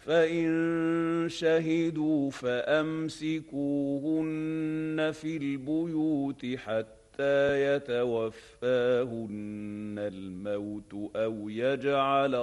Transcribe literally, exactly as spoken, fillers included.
فإن شهدوا فأمسكوهن في البيوت حتى يتوفاهن الموت أو يجعل